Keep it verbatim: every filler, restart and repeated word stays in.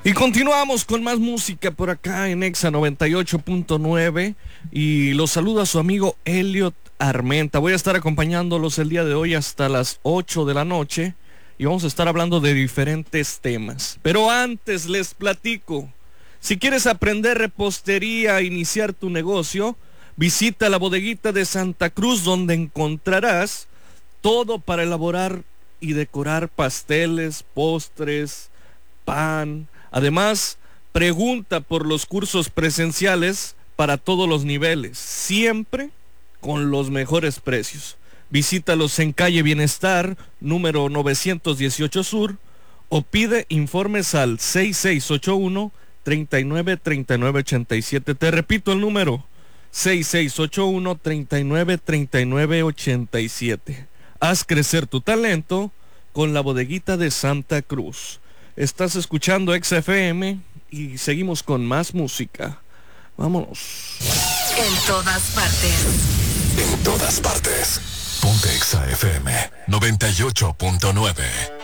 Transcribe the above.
Y continuamos con más música por acá en Exa noventa y ocho punto nueve y los saluda su amigo Elliot Armenta. Voy a estar acompañándolos el día de hoy hasta las ocho de la noche y vamos a estar hablando de diferentes temas. Pero antes les platico, si quieres aprender repostería e iniciar tu negocio, visita la bodeguita de Santa Cruz, donde encontrarás todo para elaborar y decorar pasteles, postres, pan. Además, pregunta por los cursos presenciales para todos los niveles, siempre con los mejores precios. Visítalos en calle Bienestar, número novecientos dieciocho Sur, o pide informes al seis seis ocho uno, tres nueve tres nueve ocho siete. Te repito el número, seis seis ocho uno, tres nueve tres nueve ocho siete. Haz crecer tu talento con la bodeguita de Santa Cruz. Estás escuchando Exa F M y seguimos con más música. Vámonos. En todas partes. En todas partes. Ponte Exa F M noventa y ocho punto nueve.